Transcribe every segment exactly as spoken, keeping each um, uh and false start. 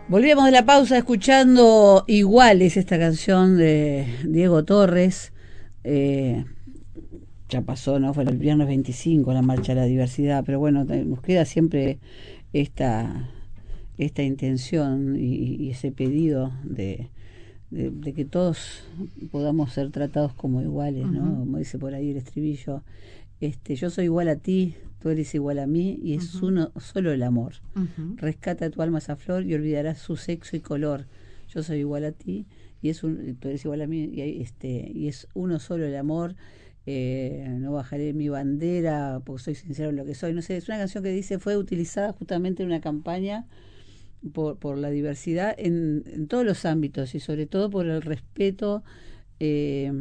Volvíamos de la pausa escuchando Iguales, esta canción de Diego Torres. Eh, ya pasó, ¿no? Fue el viernes veinticinco la marcha de la diversidad, pero bueno, nos queda siempre esta, esta intención y, y ese pedido de, de, de que todos podamos ser tratados como iguales, ¿no? Uh-huh. Como dice por ahí el estribillo. Este, yo soy igual a ti, tú eres igual a mí, y es uh-huh. uno solo el amor. Uh-huh. Rescata tu alma esa flor y olvidarás su sexo y color. Yo soy igual a ti y es un, tú eres igual a mí, y, este, y es uno solo el amor. Eh, no bajaré mi bandera porque soy sincero en lo que soy. No sé, es una canción que dice fue utilizada justamente en una campaña por, por la diversidad en, en todos los ámbitos y sobre todo por el respeto eh,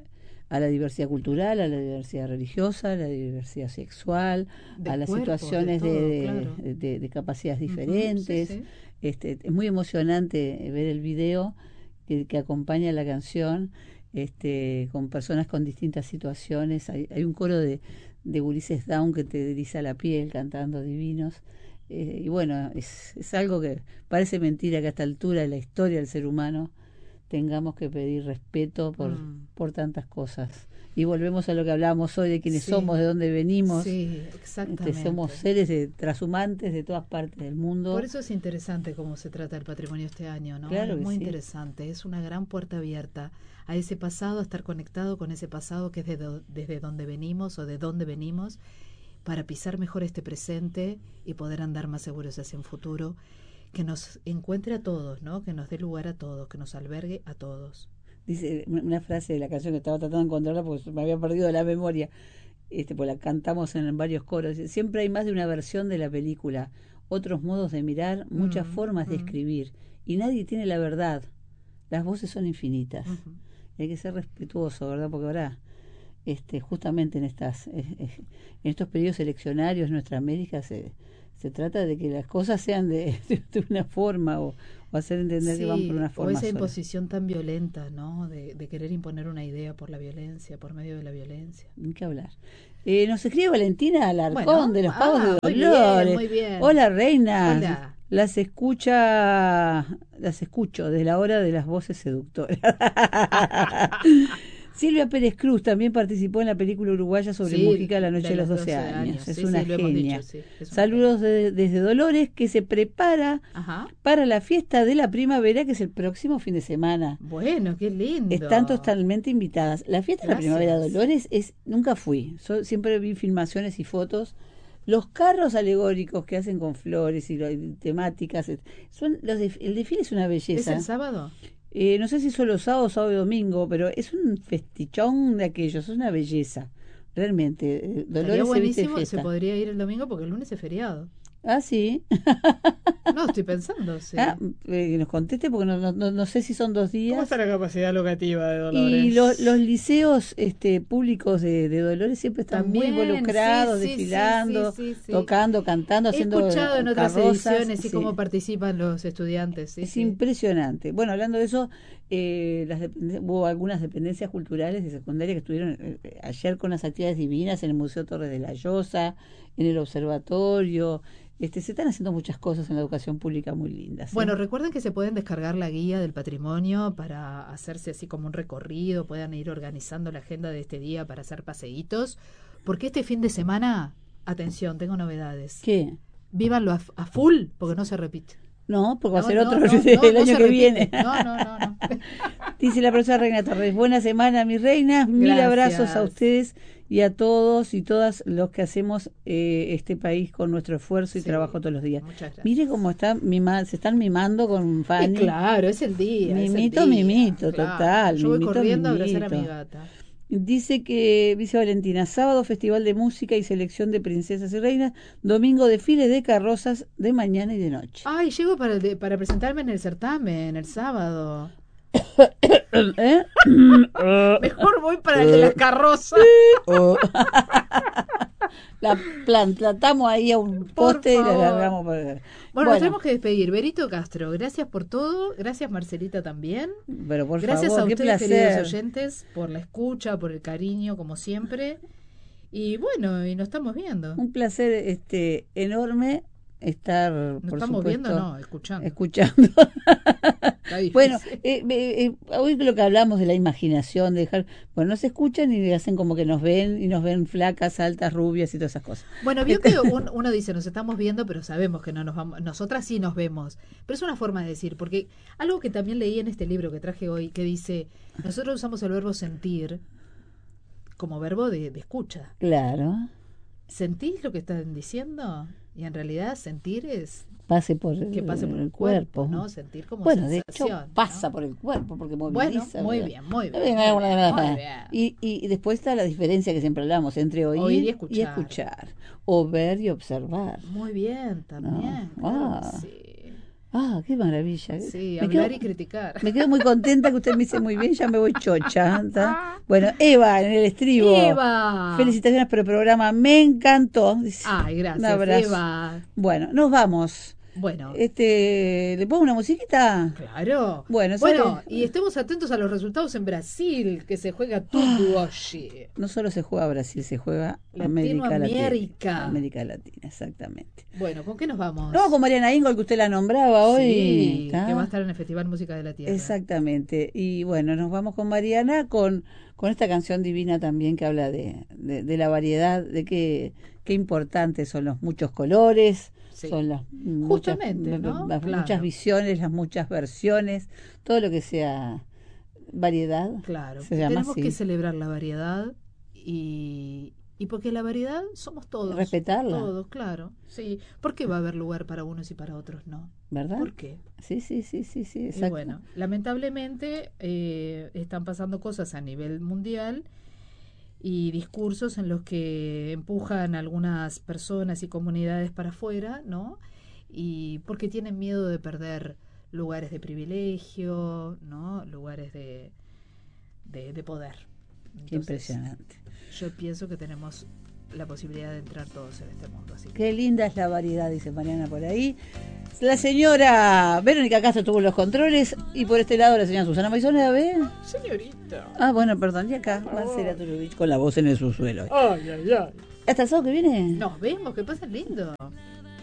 a la diversidad cultural, a la diversidad religiosa, a la diversidad sexual, de a las cuerpos, situaciones de, todo, de, claro. de, de, de capacidades diferentes. Uh-huh, sí, sí. Este, es muy emocionante ver el video que, que acompaña la canción, este, con personas con distintas situaciones. Hay, hay un coro de, de gurises down que te eriza la piel cantando divinos. Eh, y bueno, es, es algo que parece mentira que a esta altura de la historia del ser humano tengamos que pedir respeto por, mm. por tantas cosas. Y volvemos a lo que hablábamos hoy de quiénes sí. somos, de dónde venimos. Sí, exactamente. Este, somos seres de, transhumantes de todas partes del mundo. Por eso es interesante cómo se trata el patrimonio este año, ¿no? Claro es muy sí. interesante, es una gran puerta abierta a ese pasado, a estar conectado con ese pasado que es de do, desde donde venimos o de dónde venimos, para pisar mejor este presente y poder andar más seguros hacia un futuro que nos encuentre a todos, ¿no? Que nos dé lugar a todos, que nos albergue a todos. Dice una frase de la canción que estaba tratando de encontrarla porque me había perdido la memoria, este, pues la cantamos en varios coros. Siempre hay más de una versión de la película, otros modos de mirar, muchas mm, formas mm. de escribir, y nadie tiene la verdad. Las voces son infinitas. Uh-huh. Hay que ser respetuoso, ¿verdad? Porque ahora, este, justamente en estas, eh, eh, en estos periodos eleccionarios en nuestra América se se trata de que las cosas sean de, de, de una forma o, o hacer entender sí, que van por una forma o esa sola. Imposición tan violenta, ¿no? De, de querer imponer una idea por la violencia, por medio de la violencia. Ni que hablar. Eh, nos escribe Valentina Alarcón, bueno, de los Pavos ah, de Dolores. Muy bien, muy bien. Hola, reinas. Hola. Las escucha, las escucho desde la hora de las voces seductoras. Silvia Pérez Cruz también participó en la película uruguaya sobre sí, Mujica La noche de, de los doce años. años. Es sí, una sí, genia. Dicho, sí, es Saludos de, desde Dolores, que se prepara Ajá. para la fiesta de la primavera, que es el próximo fin de semana. Bueno, qué lindo. Están totalmente invitadas. La fiesta Gracias. de la primavera de Dolores es, nunca fui, so, siempre vi filmaciones y fotos. Los carros alegóricos que hacen con flores y, y temáticas, son los de, el desfile es una belleza. ¿Es el sábado? Eh, no sé si solo sábado, sábado y domingo, pero es un festichón de aquellos, es una belleza, realmente. Eh, Dolores buenísimo, se, se podría ir el domingo porque el lunes es feriado. Ah, sí. No, estoy pensando, sí. Ah, eh, nos conteste porque no, no, no sé si son dos días. ¿Cómo está la capacidad locativa de Dolores? Y lo, los liceos este, públicos de, de Dolores siempre están También, muy involucrados, sí, sí, desfilando, sí, sí, sí, tocando, cantando, He haciendo escuchado en otras carrozas, ediciones y sí. cómo participan los estudiantes. Sí, es sí. impresionante. Bueno, hablando de eso, eh, las hubo algunas dependencias culturales de secundaria que estuvieron eh, ayer con las actividades divinas en el Museo Torres de la Llosa, en el observatorio. Este, se están haciendo muchas cosas en la educación pública muy lindas. ¿sí? Bueno, recuerden que se pueden descargar la guía del patrimonio para hacerse así como un recorrido, puedan ir organizando la agenda de este día para hacer paseitos, porque este fin de semana, atención, tengo novedades. ¿Qué? Vívanlo a, a full, porque no se repite. No, porque va no, a ser no, otro no, el no, año no que viene. No, no, no, no. Dice la profesora Reina Torres, buena semana, mis reinas, mil Gracias. abrazos a ustedes y a todos y todas los que hacemos eh, este país con nuestro esfuerzo y sí, trabajo todos los días. Mire cómo está mima, se están mimando con Fanny. Eh, claro, es el día. Mimito, es el día. mimito, claro. total. Yo voy mimito, corriendo mimito. a abrazar a mi gata. Dice que, dice Valentina, sábado Festival de Música y Selección de Princesas y Reinas, domingo desfile de carrozas de mañana y de noche. Ay, llego para, el de, para presentarme en el certamen el sábado. ¿Eh? Mejor voy para el de las carrozas. La plantamos ahí a un poste y la largamos para... Bueno, bueno, nos tenemos que despedir. Berito Castro, gracias por todo. Gracias, Marcelita, también. Pero por gracias favor, a qué ustedes, placer. queridos oyentes, por la escucha, por el cariño, como siempre. Y bueno, y nos estamos viendo. Un placer este enorme estar, ¿Nos por estamos supuesto, viendo? No, escuchando. escuchando. Está difícil. Bueno, eh, eh, eh, hoy lo que hablamos de la imaginación, de dejar, bueno, nos escuchan y hacen como que nos ven y nos ven flacas, altas, rubias y todas esas cosas. Bueno, vio que un- uno dice, nos estamos viendo, pero sabemos que no nos vamos, nosotras sí nos vemos. Pero es una forma de decir, porque algo que también leí en este libro que traje hoy, que dice, nosotros usamos el verbo sentir como verbo de, de escucha. Claro, ¿Sentís lo que están diciendo? Y en realidad sentir es pase por el, que pase por el, el cuerpo, cuerpo, ¿no? Sentir como Bueno, de sensación, hecho pasa ¿no? por el cuerpo porque Bueno, moviliza. muy ¿verdad? bien, muy bien. Venga, Muy bien, muy bien. Y, y, y después está la diferencia que siempre hablamos entre oír, Oír y y escuchar. escuchar, o ver y observar. Muy bien, también. No. Claro, Ah. sí. Ah, qué maravilla. Sí, Me hablar quedo- y criticar. Me quedo muy contenta que usted me dice muy bien, ya me voy chocha. ¿tá? Bueno, Eva, en el estribo. Eva. Felicitaciones por el programa, me encantó. Dice. Ay, Un gracias, abrazo. Eva. Bueno, nos vamos. Bueno, Este, ¿le pongo una musiquita? claro. Bueno, ¿sabe? bueno, y estemos atentos a los resultados en Brasil, que se juega todo hoy. No solo se juega Brasil, se juega América Latinoamérica. Latina. América Latina, exactamente. Bueno, ¿con qué nos vamos? Nos vamos con Mariana Ingol, que usted la nombraba hoy. Sí, ¿tá? que va a estar en el Festival Música de la Tierra. Exactamente. Y bueno, nos vamos con Mariana con, con esta canción divina también que habla de, de, de la variedad, de qué, qué importantes son los muchos colores, Sí. son las muchas, Justamente, ¿no? las Claro. muchas visiones, las muchas versiones, todo lo que sea variedad. Claro, Se llama tenemos así. que celebrar la variedad y, y porque la variedad somos todos. Respetarla. Todos, claro. Sí. ¿Por qué va a haber lugar para unos y para otros no? ¿Verdad? ¿Por qué? Sí, sí, sí, sí, sí, Y exacto. bueno, lamentablemente eh, están pasando cosas a nivel mundial y discursos en los que empujan a algunas personas y comunidades para afuera, ¿no? Y porque tienen miedo de perder lugares de privilegio, ¿no? Lugares de, de, de poder. Qué Entonces, impresionante. yo pienso que tenemos la posibilidad de entrar todos en este mundo. Así que Qué linda es la variedad, dice Mariana por ahí. La señora Verónica Castro tuvo los controles y por este lado la señora Susana Maisona, ¿ve? Señorita. Ah, bueno, perdón, y acá Marcela Turovich con la voz en el subsuelo. Ay, ay, ay. ¿Hasta el sábado que viene? nos vemos, que pasen lindo.